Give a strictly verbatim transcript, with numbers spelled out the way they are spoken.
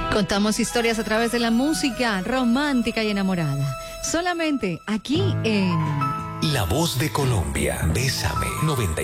Contamos historias a través de la música romántica y enamorada. Solamente aquí en La Voz de Colombia. Bésame. noventa